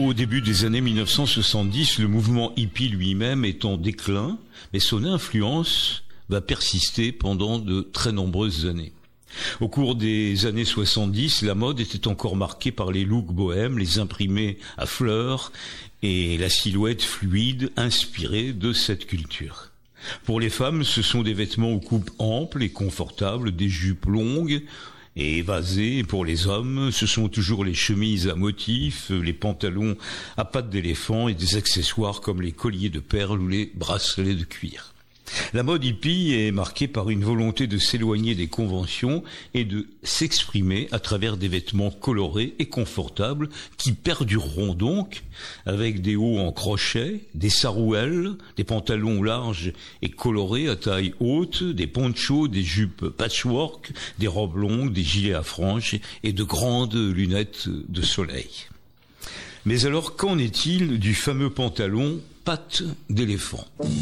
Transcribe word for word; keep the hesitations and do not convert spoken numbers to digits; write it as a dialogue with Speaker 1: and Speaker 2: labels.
Speaker 1: Au début des années mille neuf cent soixante-dix, le mouvement hippie lui-même est en déclin, mais son influence va persister pendant de très nombreuses années. Au cours des années soixante-dix, la mode était encore marquée par les looks bohèmes, les imprimés à fleurs et la silhouette fluide inspirée de cette culture. Pour les femmes, ce sont des vêtements aux coupes amples et confortables, des jupes longues et évasées. Et pour les hommes, ce sont toujours les chemises à motifs, les pantalons à pattes d'éléphant et des accessoires comme les colliers de perles ou les bracelets de cuir. La mode hippie est marquée par une volonté de s'éloigner des conventions et de s'exprimer à travers des vêtements colorés et confortables qui perdureront donc avec des hauts en crochet, des sarouels, des pantalons larges et colorés à taille haute, des ponchos, des jupes patchwork, des robes longues, des gilets à franges et de grandes lunettes de soleil. Mais alors, qu'en est-il du fameux pantalon pattes d'éléphant ?